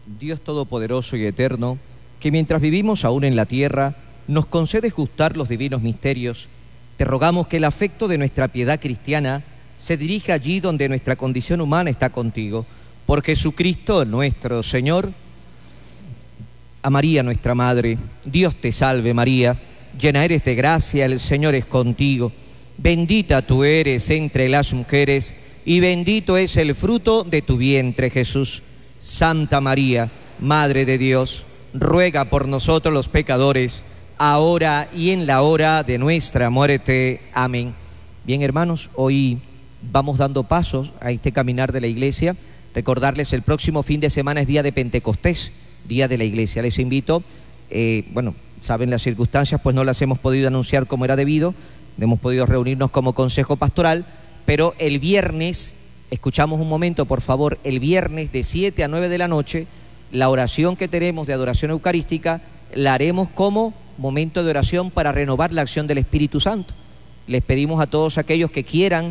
Dios Todopoderoso y Eterno, que mientras vivimos aún en la tierra, nos concedes gustar los divinos misterios, te rogamos que el afecto de nuestra piedad cristiana se dirija allí donde nuestra condición humana está contigo. Por Jesucristo nuestro Señor. A María nuestra Madre, Dios te salve María, llena eres de gracia, el Señor es contigo. Bendita tú eres entre las mujeres, y bendito es el fruto de tu vientre, Jesús. Santa María, Madre de Dios, ruega por nosotros los pecadores, ahora y en la hora de nuestra muerte. Amén. Bien, hermanos, hoy vamos dando pasos a este caminar de la Iglesia. Recordarles, el próximo fin de semana es día de Pentecostés, día de la Iglesia. Les invito, saben las circunstancias, pues no las hemos podido anunciar como era debido, no hemos podido reunirnos como consejo pastoral, pero el viernes, escuchamos un momento por favor, el viernes de 7 a 9 de la noche, la oración que tenemos de adoración eucarística la haremos como momento de oración para renovar la acción del Espíritu Santo. Les pedimos a todos aquellos que quieran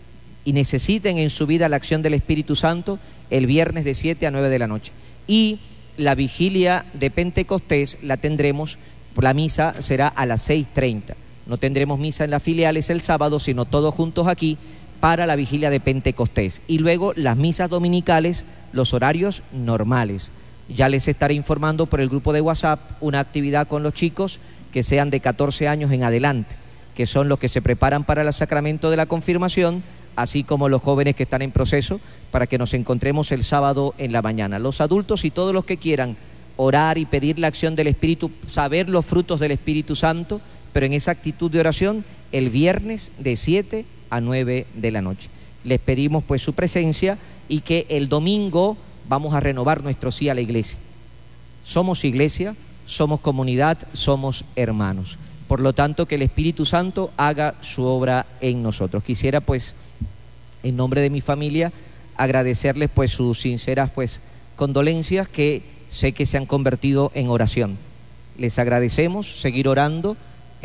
y necesiten en su vida la acción del Espíritu Santo el viernes de 7 a 9 de la noche. Y la vigilia de Pentecostés la tendremos, la misa será a las 6:30. No tendremos misa en las filiales el sábado, sino todos juntos aquí para la vigilia de Pentecostés. Y luego las misas dominicales, los horarios normales. Ya les estaré informando por el grupo de WhatsApp una actividad con los chicos que sean de 14 años en adelante, que son los que se preparan para el sacramento de la confirmación, así como los jóvenes que están en proceso, para que nos encontremos el sábado en la mañana. Los adultos y todos los que quieran orar y pedir la acción del Espíritu, saber los frutos del Espíritu Santo, pero en esa actitud de oración, el viernes de 7 a 9 de la noche. Les pedimos pues su presencia y que el domingo vamos a renovar nuestro sí a la Iglesia. Somos Iglesia, somos comunidad, somos hermanos. Por lo tanto, que el Espíritu Santo haga su obra en nosotros. Quisiera pues, en nombre de mi familia, agradecerles pues sus sinceras pues condolencias, que sé que se han convertido en oración. Les agradecemos, seguir orando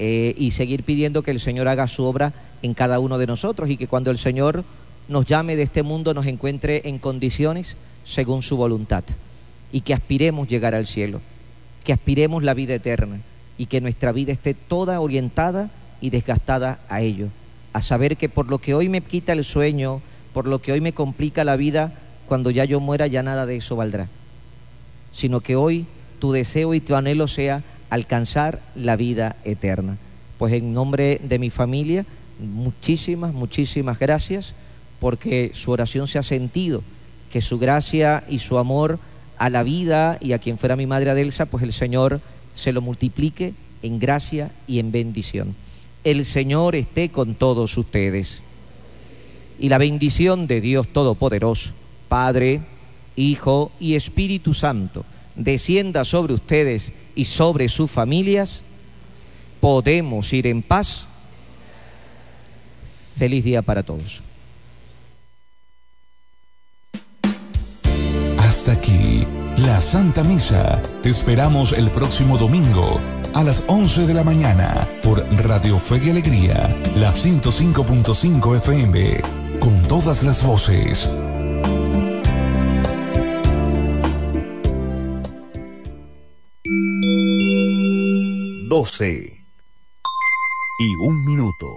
y seguir pidiendo que el Señor haga su obra en cada uno de nosotros, y que cuando el Señor nos llame de este mundo nos encuentre en condiciones según su voluntad, y que aspiremos llegar al cielo, que aspiremos la vida eterna, y que nuestra vida esté toda orientada y desgastada a ello, a saber que por lo que hoy me quita el sueño, por lo que hoy me complica la vida, cuando ya yo muera ya nada de eso valdrá, sino que hoy tu deseo y tu anhelo sea alcanzar la vida eterna. Pues en nombre de mi familia, muchísimas gracias, porque su oración se ha sentido, que su gracia y su amor a la vida y a quien fuera mi madre Adelsa, pues el Señor se lo multiplique en gracia y en bendición. El Señor esté con todos ustedes. Y la bendición de Dios Todopoderoso, Padre, Hijo y Espíritu Santo, descienda sobre ustedes y sobre sus familias. Podemos ir en paz. Feliz día para todos. Hasta aquí la Santa Misa. Te esperamos el próximo domingo a las 11 de la mañana por Radio Fe y Alegría, la 105.5 FM, con todas las voces. Doce y un minuto.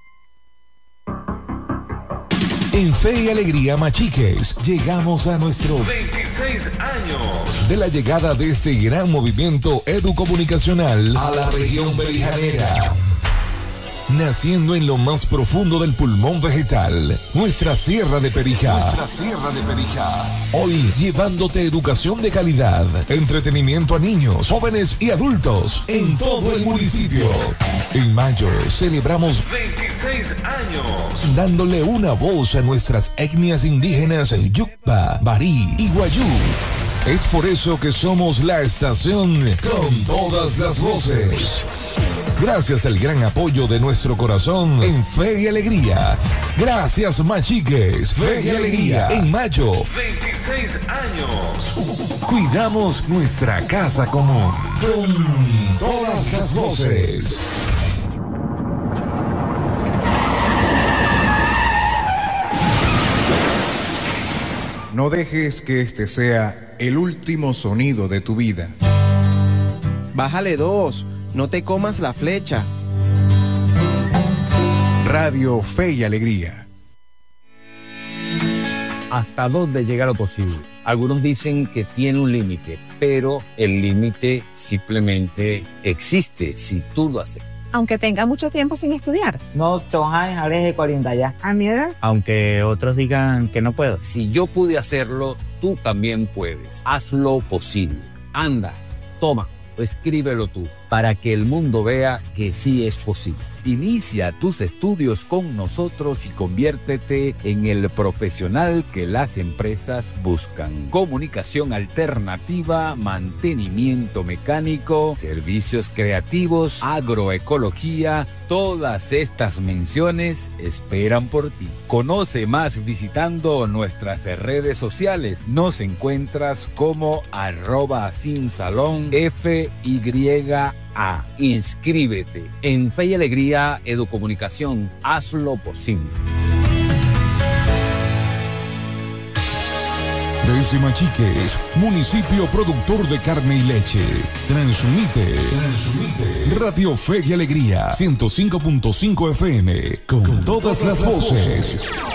En Fe y Alegría Machiques llegamos a nuestros 26 años de la llegada de este gran movimiento educomunicacional a la región belijanera. Naciendo en lo más profundo del pulmón vegetal, nuestra Sierra de Perijá. Hoy llevándote educación de calidad, entretenimiento a niños, jóvenes y adultos en todo el municipio. En mayo celebramos 26 años dándole una voz a nuestras etnias indígenas Yucpa, Barí y Guayú. Es por eso que somos la estación con todas las voces. Gracias al gran apoyo de nuestro corazón en Fe y Alegría. Gracias, Machiques. Fe y Alegría en mayo. 26 años. Cuidamos nuestra casa común con todas las voces. No dejes que este sea el último sonido de tu vida. Bájale 2, no te comas la flecha. Radio Fe y Alegría. ¿Hasta dónde llega lo posible? Algunos dicen que tiene un límite, pero el límite simplemente existe si tú lo haces. Aunque tenga mucho tiempo sin estudiar. No, de 40 ya. ¿A mi edad? Aunque otros digan que no puedo. Si yo pude hacerlo, tú también puedes. Hazlo posible. Anda, toma, escríbelo tú, para que el mundo vea que sí es posible. Inicia tus estudios con nosotros y conviértete en el profesional que las empresas buscan. Comunicación alternativa, mantenimiento mecánico, servicios creativos, agroecología, todas estas menciones esperan por ti. Conoce más visitando nuestras redes sociales. Nos encuentras como @sinsalonfya. Inscríbete en Fe y Alegría Educomunicación. Hazlo posible. Desde Machiques, municipio productor de carne y leche. Transmite. Radio Fe y Alegría, 105.5 FM, con todas las voces.